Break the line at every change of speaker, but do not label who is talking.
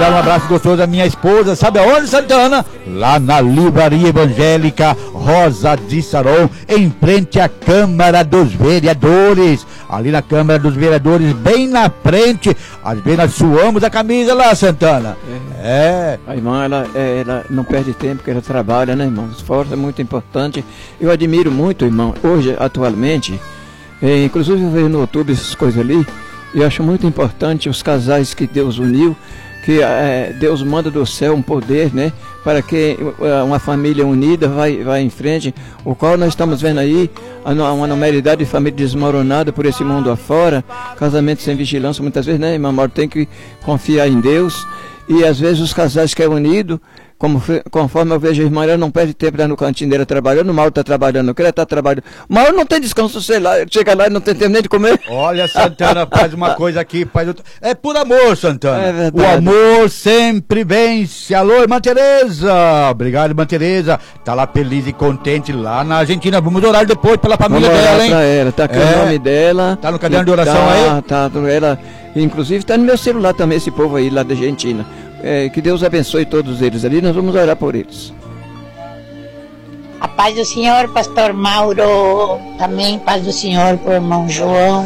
mandar um abraço gostoso à minha esposa, sabe aonde, Santana? Lá na Livraria Evangélica Rosa de Saron, em frente à Câmara dos Vereadores. Ali na Câmara dos Vereadores, bem na frente. Às vezes nós suamos a camisa lá, Santana.
A irmã, ela não perde tempo, porque ela trabalha, né, irmão? O esforço é muito importante. Eu admiro muito, irmão, hoje, atualmente, inclusive eu vejo no YouTube essas coisas ali, eu acho muito importante os casais que Deus uniu, que Deus manda do céu um poder, né, para que uma família unida vai em frente, o qual nós estamos vendo aí, uma numeridade de família desmoronada por esse mundo afora, casamento sem vigilância, muitas vezes, né, irmão, tem que confiar em Deus, e às vezes os casais que é unido, conforme eu vejo a irmã, ela não perde tempo lá no cantinho dela trabalhando, o Mauro está trabalhando, o que ela está trabalhando. O Mauro não tem descanso, sei lá, chega lá e não tem tempo nem de comer.
Olha, Santana, faz uma coisa aqui, faz outra. É por amor, Santana.
É verdade.
O amor sempre vence. Alô, irmã Tereza. Obrigado, irmã Tereza. Tá lá feliz e contente lá na Argentina. Vamos orar depois pela família dela, hein?
Pra ela, tá aqui o nome dela.
Tá no caderno de oração aí?
Tá, ela, inclusive tá no meu celular também esse povo aí lá da Argentina. Que Deus abençoe todos eles ali, nós vamos orar por eles.
A paz do Senhor, pastor Mauro, também paz do Senhor pro irmão João.